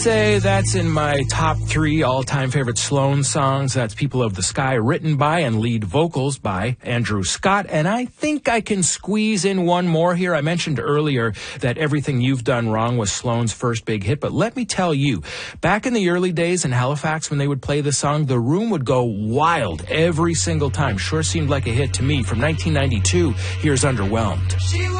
Say that's in my top 3 all-time favorite Sloan songs. That's People of the Sky, written by and lead vocals by Andrew Scott. And I think I can squeeze in one more here. I mentioned earlier that Everything You've Done Wrong was Sloan's first big hit, but let me tell you, back in the early days in Halifax when they would play the song, the room would go wild every single time. Sure seemed like a hit to me. From 1992, here's Underwhelmed.